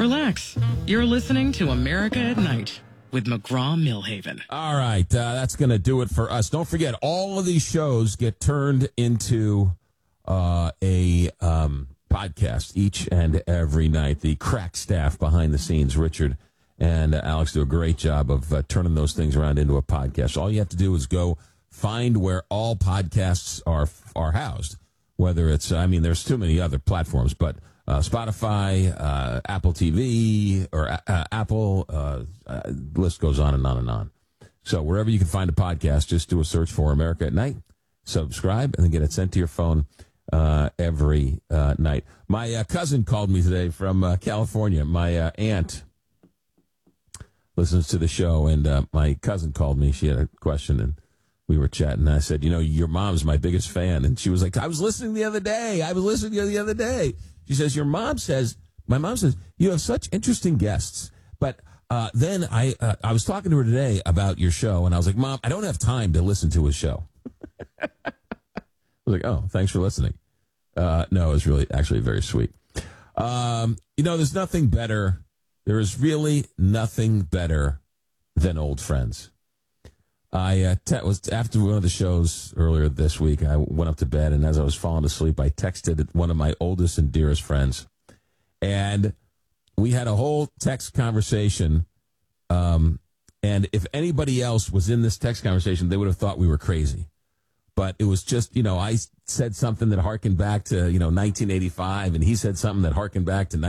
Relax. You're listening to America at Night with McGraw-Millhaven. All right, that's going to do it for us. Don't forget, all of these shows get turned into a podcast each and every night. The crack staff behind the scenes, Richard and Alex, do a great job of turning those things around into a podcast. All you have to do is go find where all podcasts are housed, whether it's, there's too many other platforms, but Spotify, Apple TV, or Apple, the list goes on and on and on. So wherever you can find a podcast, just do a search for America at Night, subscribe, and then get it sent to your phone every night. My cousin called me today from California. My aunt listens to the show, and my cousin called me. She had a question, and we were chatting. I said, your mom's my biggest fan. And she was like, I was listening the other day. She says, my mom says, you have such interesting guests. But then I was talking to her today about your show, and I was like, Mom, I don't have time to listen to his show. I was like, oh, thanks for listening. No, it was really actually very sweet. There's nothing better. There is really nothing better than old friends. I was after one of the shows earlier this week. I went up to bed, and as I was falling asleep, I texted one of my oldest and dearest friends, and we had a whole text conversation. And if anybody else was in this text conversation, they would have thought we were crazy. But it was just, I said something that harkened back to 1985, and he said something that harkened back to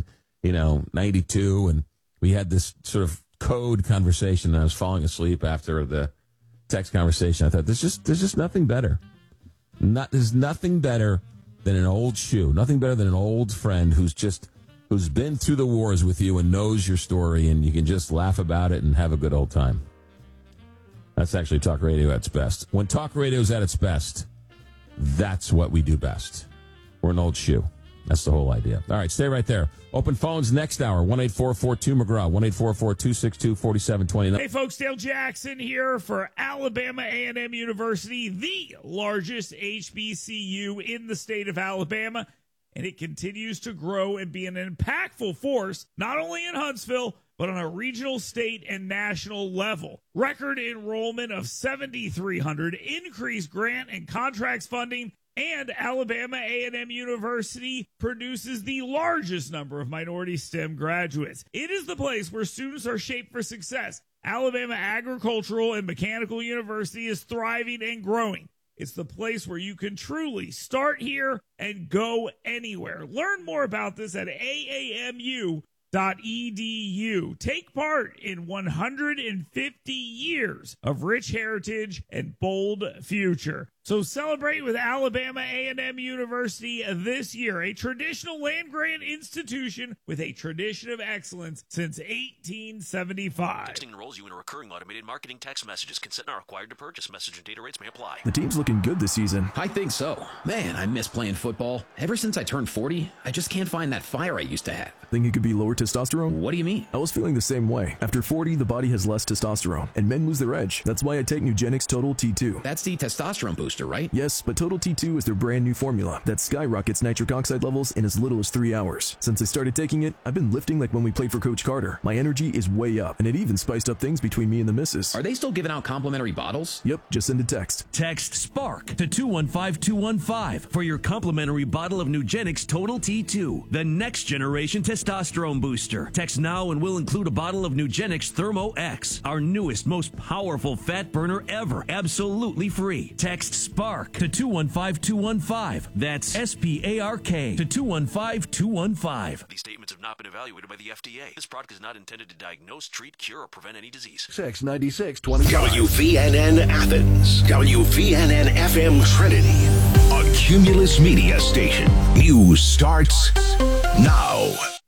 92, and we had this sort of code conversation. And I was falling asleep after the text conversation. I thought there's just nothing better. There's nothing better than an old shoe. Nothing better than an old friend who's been through the wars with you and knows your story, and you can just laugh about it and have a good old time. That's actually talk radio at its best. When talk radio is at its best, that's what we do best. We're an old shoe. That's the whole idea. All right, stay right there. Open phones next hour, 1-844-2-McGraw, 1-844-262-4729. Hey, folks, Dale Jackson here for Alabama A&M University, the largest HBCU in the state of Alabama, and it continues to grow and be an impactful force, not only in Huntsville, but on a regional, state, and national level. Record enrollment of 7,300, increased grant and contracts funding, and Alabama A&M University produces the largest number of minority STEM graduates. It is the place where students are shaped for success. Alabama Agricultural and Mechanical University is thriving and growing. It's the place where you can truly start here and go anywhere. Learn more about this at AAMU.edu. Take part in 150 years of rich heritage and bold future. So celebrate with Alabama A&M University this year, a traditional land-grant institution with a tradition of excellence since 1875. Texting enrolls you in a recurring automated marketing text messages. Consent not required to purchase. Message and data rates may apply. The team's looking good this season. I think so. Man, I miss playing football. Ever since I turned 40, I just can't find that fire I used to have. Think it could be lower testosterone? What do you mean? I was feeling the same way. After 40, the body has less testosterone, and men lose their edge. That's why I take Nugenix Total T2. That's the testosterone booster, right? Yes, but Total T2 is their brand new formula that skyrockets nitric oxide levels in as little as 3 hours. Since I started taking it, I've been lifting like when we played for Coach Carter. My energy is way up, and it even spiced up things between me and the missus. Are they still giving out complimentary bottles? Yep, just send a text. Text SPARK to 215215 for your complimentary bottle of Nugenix Total T2, the next generation testosterone booster. Text now and we'll include a bottle of Nugenix Thermo X, our newest, most powerful fat burner ever, absolutely free. Text SPARK to 215215. That's SPARK to 215215. These statements have not been evaluated by the FDA. This product is not intended to diagnose, treat, cure, or prevent any disease. 696-25. WVNN Athens. WVNN FM Trinity. A Cumulus Media Station. News starts now.